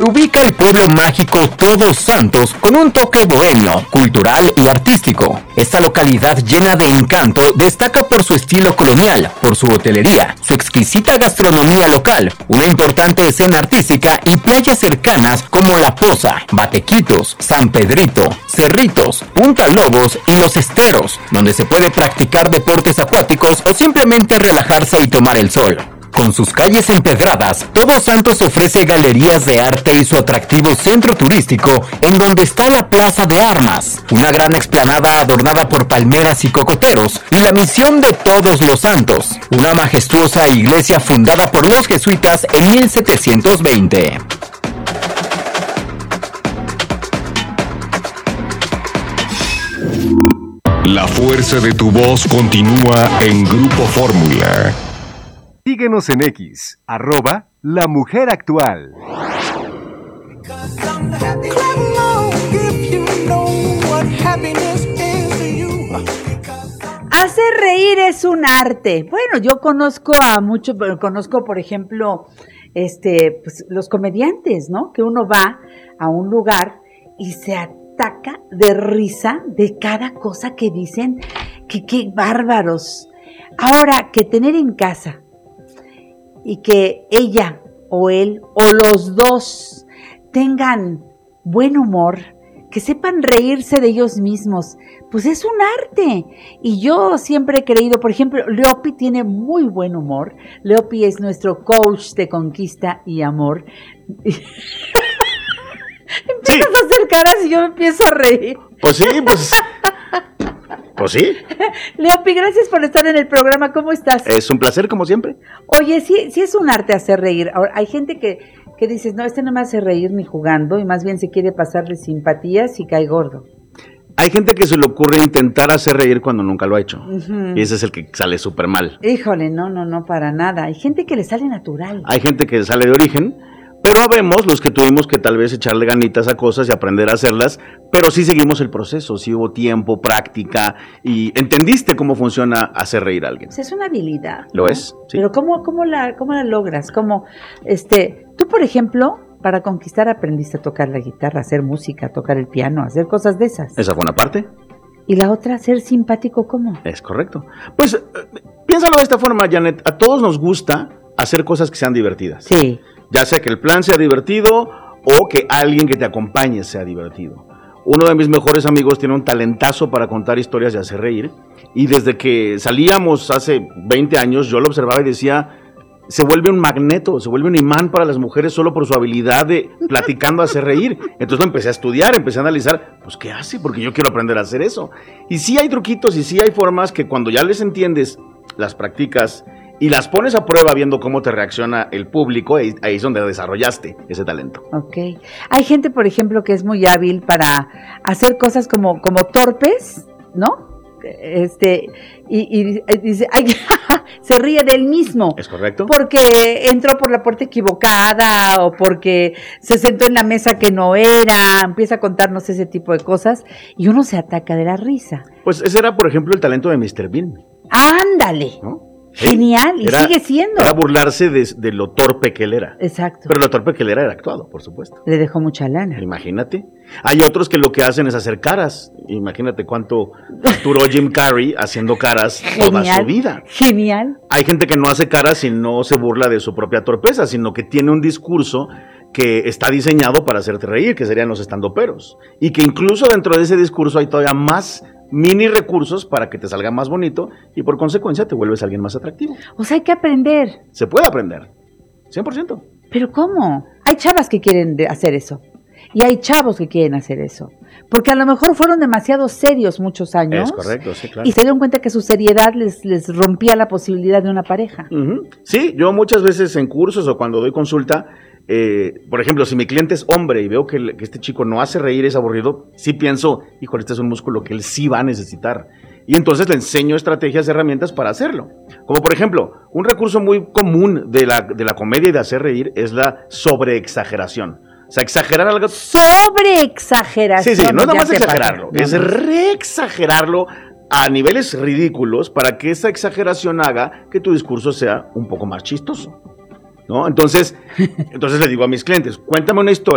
ubica el pueblo mágico Todos Santos con un toque bohemio, cultural y artístico. Esta localidad llena de encanto destaca por su estilo colonial, por su hotelería, su exquisita gastronomía local, una importante escena artística y playas cercanas como La Poza, Batequitos, San Pedrito, Cerritos, Punta Lobos y Los Esteros, donde se puede practicar deportes acuáticos o simplemente relajarse y tomar el sol. Con sus calles empedradas, Todos Santos ofrece galerías de arte y su atractivo centro turístico, en donde está la Plaza de Armas, una gran explanada adornada por palmeras y cocoteros, y la Misión de Todos los Santos, una majestuosa iglesia fundada por los jesuitas en 1720. La fuerza de tu voz continúa en Grupo Fórmula. Síguenos en X, @LaMujerActual. Hacer reír es un arte. Bueno, yo conozco por ejemplo, pues, los comediantes, ¿no? Que uno va a un lugar y se ataca de risa de cada cosa que dicen, que qué bárbaros. Ahora, que tener en casa y que ella o él o los dos tengan buen humor, que sepan reírse de ellos mismos, pues es un arte. Y yo siempre he creído, por ejemplo, Leopi tiene muy buen humor. Leopi es nuestro coach de conquista y amor. Empiezas a hacer caras y yo me empiezo a reír. Pues sí. Leopi, gracias por estar en el programa. ¿Cómo estás? Es un placer, como siempre. Oye, sí es un arte hacer reír. Ahora, hay gente que dices, no, no me hace reír ni jugando, y más bien se quiere pasarle simpatías y cae gordo. Hay gente que se le ocurre intentar hacer reír cuando nunca lo ha hecho. Uh-huh. Y ese es el que sale súper mal. Híjole, no, para nada. Hay gente que le sale natural. Hay gente que sale de origen, pero habemos los que tuvimos que tal vez echarle ganitas a cosas y aprender a hacerlas, pero sí seguimos el proceso, sí hubo tiempo, práctica, y entendiste cómo funciona hacer reír a alguien. Pues es una habilidad, ¿no? Lo es, sí. Pero ¿cómo la logras? Tú, por ejemplo, para conquistar aprendiste a tocar la guitarra, a hacer música, a tocar el piano, a hacer cosas de esas. Esa fue una parte. ¿Y la otra, ser simpático, cómo? Es correcto. Pues, piénsalo de esta forma, Janet, a todos nos gusta hacer cosas que sean divertidas. Sí. Ya sea que el plan sea divertido o que alguien que te acompañe sea divertido. Uno de mis mejores amigos tiene un talentazo para contar historias y hacer reír. Y desde que salíamos hace 20 años, yo lo observaba y decía, se vuelve un magneto, se vuelve un imán para las mujeres solo por su habilidad de platicando hacer reír. Entonces lo empecé a estudiar, empecé a analizar, pues ¿qué hace? Porque yo quiero aprender a hacer eso. Y sí hay truquitos y sí hay formas que cuando ya les entiendes, las practicas y las pones a prueba viendo cómo te reacciona el público, ahí es donde desarrollaste ese talento. Ok. Hay gente, por ejemplo, que es muy hábil para hacer cosas como torpes, ¿no? Y dice, ay, se ríe del mismo. ¿Es correcto? Porque entró por la puerta equivocada o porque se sentó en la mesa que no era, empieza a contarnos ese tipo de cosas y uno se ataca de la risa. Pues ese era, por ejemplo, el talento de Mr. Bean. ¡Ándale! ¿No? Genial, y sigue siendo. Era burlarse de lo torpe que él era. Exacto. Pero lo torpe que él era actuado, por supuesto. Le dejó mucha lana. Imagínate. Hay otros que lo que hacen es hacer caras. Imagínate cuánto duró Jim Carrey haciendo caras toda su vida. Genial. Hay gente que no hace caras y no se burla de su propia torpeza, sino que tiene un discurso que está diseñado para hacerte reír, que serían los estandoperos. Y que incluso dentro de ese discurso hay todavía más mini recursos para que te salga más bonito y por consecuencia te vuelves alguien más atractivo. O sea, hay que aprender. Se puede aprender, 100%. ¿Pero cómo? Hay chavas que quieren hacer eso y hay chavos que quieren hacer eso, porque a lo mejor fueron demasiado serios muchos años. Es correcto, sí, claro. Y se dieron cuenta que su seriedad les rompía la posibilidad de una pareja. Uh-huh. Sí, yo muchas veces en cursos o cuando doy consulta, por ejemplo, si mi cliente es hombre y veo que este chico no hace reír, es aburrido, sí pienso, híjole, este es un músculo que él sí va a necesitar. Y entonces le enseño estrategias, herramientas para hacerlo. Como por ejemplo, un recurso muy común de la comedia y de hacer reír es la sobreexageración. O sea, exagerar algo. Sobreexageración. Sí, no es nada más exagerarlo, es reexagerarlo a niveles ridículos para que esa exageración haga que tu discurso sea un poco más chistoso, ¿no? Entonces le digo a mis clientes, cuéntame una historia